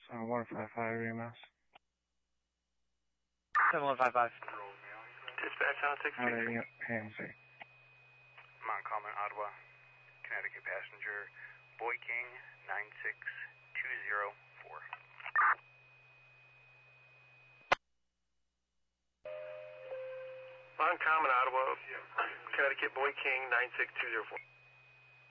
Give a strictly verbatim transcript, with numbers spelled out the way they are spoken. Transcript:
Uh, one five five E M S. seven one five five. Dispatch on six two three. A M C. Mount Common, Ottawa, Connecticut passenger, Boy King nine six two zero four. Mount Common, Ottawa, Connecticut, Boy King nine six two zero four.